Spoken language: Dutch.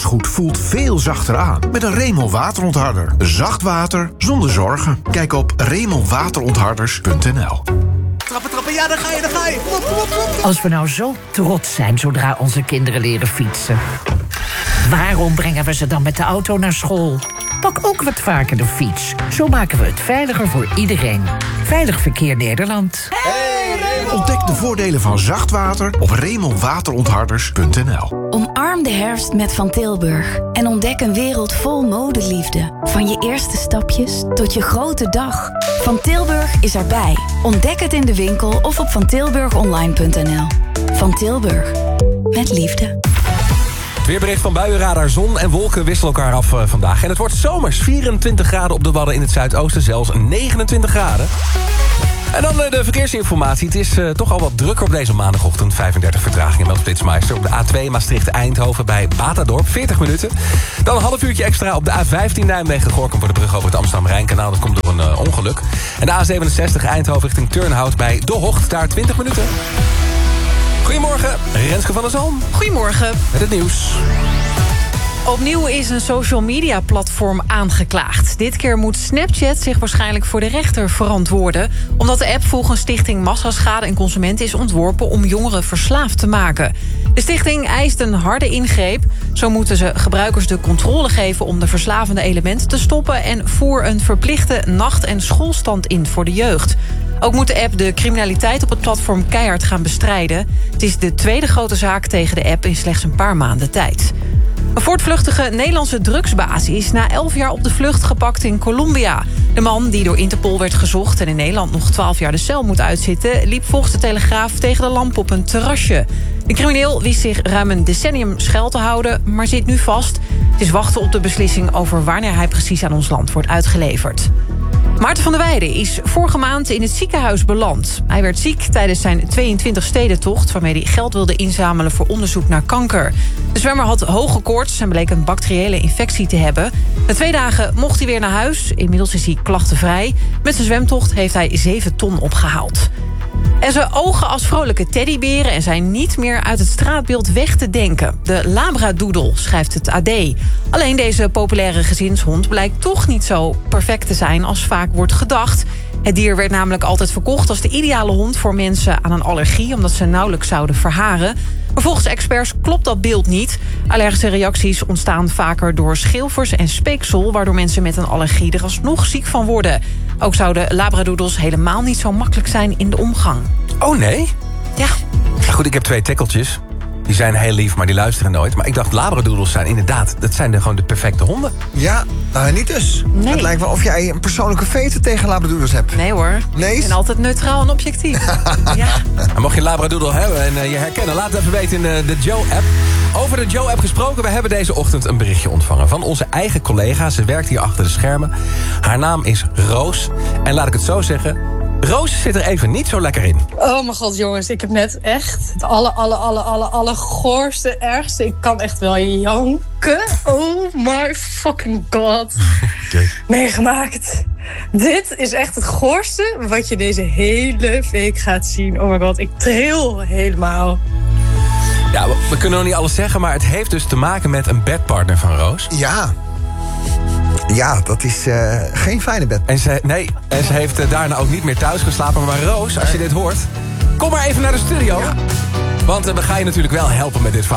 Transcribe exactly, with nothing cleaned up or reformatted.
wasgoed voelt veel zachter aan met een Remel waterontharder. Zacht water zonder zorgen. Kijk op remel waterontharders punt n l. Trappen, trappen, ja, daar ga je, daar ga je. Kom op, kom op, kom op. Als we nou zo trots zijn zodra onze kinderen leren fietsen, waarom brengen we ze dan met de auto naar school? Pak ook wat vaker de fiets. Zo maken we het veiliger voor iedereen. Veilig Verkeer Nederland. Ontdek de voordelen van zacht water op remel waterontharders punt n l. Omarm de herfst met Van Tilburg. En ontdek een wereld vol modeliefde. Van je eerste stapjes tot je grote dag. Van Tilburg is erbij. Ontdek het in de winkel of op van tilburg online punt n l. Van Tilburg. Met liefde. Weerbericht van Buienradar. Zon en wolken wisselen elkaar af uh, vandaag. En het wordt zomers. vierentwintig graden op de Wadden, in het zuidoosten zelfs negenentwintig graden. En dan uh, de verkeersinformatie. Het is uh, toch al wat drukker op deze maandagochtend. vijfendertig vertragingen met Flitsmeister. Op de A twee Maastricht-Eindhoven bij Batadorp, veertig minuten. Dan een half uurtje extra op de A vijftien Nijmegen-Gorkum... voor de brug over het Amsterdam-Rijnkanaal. Dat komt door een uh, ongeluk. En de A zevenenzestig Eindhoven richting Turnhout bij De Hocht. Daar twintig minuten. Goedemorgen, Renske van der Zalm. Goedemorgen. Met het nieuws. Opnieuw is een social media platform aangeklaagd. Dit keer moet Snapchat zich waarschijnlijk voor de rechter verantwoorden, omdat de app volgens Stichting Massaschade en Consumenten is ontworpen om jongeren verslaafd te maken. De stichting eist een harde ingreep. Zo moeten ze gebruikers de controle geven om de verslavende elementen te stoppen en voer een verplichte nacht- en schoolstand in voor de jeugd. Ook moet de app de criminaliteit op het platform keihard gaan bestrijden. Het is de tweede grote zaak tegen de app in slechts een paar maanden tijd. Een voortvluchtige Nederlandse drugsbaas is na elf jaar op de vlucht gepakt in Colombia. De man, die door Interpol werd gezocht en in Nederland nog twaalf jaar de cel moet uitzitten, liep volgens de Telegraaf tegen de lamp op een terrasje. De crimineel wist zich ruim een decennium schuil te houden, maar zit nu vast. Het is wachten op de beslissing over wanneer hij precies aan ons land wordt uitgeleverd. Maarten van der Weijden is vorige maand in het ziekenhuis beland. Hij werd ziek tijdens zijn tweeëntwintig-stedentocht... waarmee hij geld wilde inzamelen voor onderzoek naar kanker. De zwemmer had hoge koorts en bleek een bacteriële infectie te hebben. Na twee dagen mocht hij weer naar huis. Inmiddels is hij klachtenvrij. Met zijn zwemtocht heeft hij zeven ton opgehaald. En ze ogen als vrolijke teddyberen en zijn niet meer uit het straatbeeld weg te denken. De labradoodle, schrijft het A D. Alleen deze populaire gezinshond blijkt toch niet zo perfect te zijn als vaak wordt gedacht. Het dier werd namelijk altijd verkocht als de ideale hond voor mensen aan een allergie, omdat ze nauwelijks zouden verharen. Maar volgens experts klopt dat beeld niet. Allergische reacties ontstaan vaker door schilfers en speeksel, waardoor mensen met een allergie er alsnog ziek van worden. Ook zouden labradoodles helemaal niet zo makkelijk zijn in de omgang. Oh nee? Ja. Goed, ik heb twee tekkeltjes. Die zijn heel lief, maar die luisteren nooit. Maar ik dacht, labradoodles zijn inderdaad... dat zijn de, gewoon de perfecte honden. Ja, nou, niet dus. Nee. Het lijkt wel of jij een persoonlijke veter tegen labradoodles hebt. Nee hoor. Nee? Ik ben altijd neutraal en objectief. Ja. En mocht je een labradoodle hebben en uh, je herkennen... laat het even weten in uh, de Joe-app. Over de Joe-app gesproken, we hebben deze ochtend een berichtje ontvangen... van onze eigen collega. Ze werkt hier achter de schermen. Haar naam is Roos. En laat ik het zo zeggen... Roos zit er even niet zo lekker in. Oh mijn god, jongens. Ik heb net echt het alle, alle, alle, alle, alle goorste, ergste. Ik kan echt wel janken. Oh my fucking god. Okay. Meegemaakt. Dit is echt het goorste wat je deze hele week gaat zien. Oh my god, ik tril helemaal. Ja, we, we kunnen nog niet alles zeggen, maar het heeft dus te maken met een bedpartner van Roos. Ja. Ja, dat is uh, geen fijne bed. En ze, nee, en ze heeft uh, daarna ook niet meer thuis geslapen. Maar Roos, als je dit hoort, kom maar even naar de studio. Ja. Want uh, we gaan je natuurlijk wel helpen met dit verhaal.